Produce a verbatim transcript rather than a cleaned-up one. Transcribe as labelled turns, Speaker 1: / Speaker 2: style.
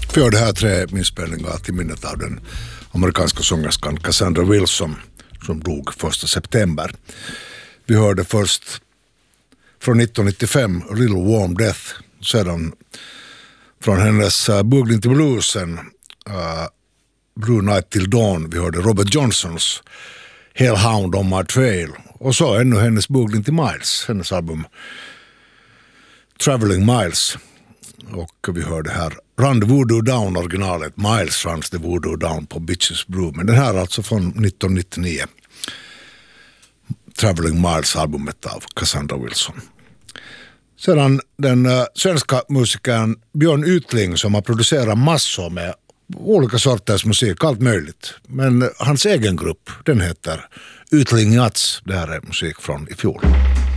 Speaker 1: Vi hörde här tre inspelningar till minnet av den amerikanska sångerskan Cassandra Wilson som dog första september. Vi hörde först från nittonhundranittiofem A Little Warm Death, sedan från hennes uh, Boogling till Bluesen, uh, Blue Night Till Dawn. Vi hörde Robert Johnsons Hellhound on My Trail och så ännu hennes Boogling till Miles, hennes album Traveling Miles. Och vi hörde här Run the Voodoo Down, originalet Miles Runs the Voodoo Down på Bitches Brew, men den här alltså från nittonhundranittionio, Traveling Miles-albumet av Cassandra Wilson. Sedan den uh, svenska musikern Björn Ytling som har producerat massor med olika sorters musik, allt möjligt. Men hans egen grupp, den heter Ytling Jazz. Det här är musik från i fjol.